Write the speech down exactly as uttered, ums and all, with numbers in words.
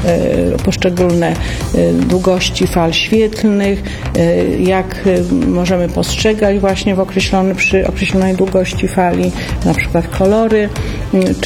poszczególne długości fal świetlnych, jak możemy postrzegać właśnie w określony, przy określonej długości fali, na przykład kolory,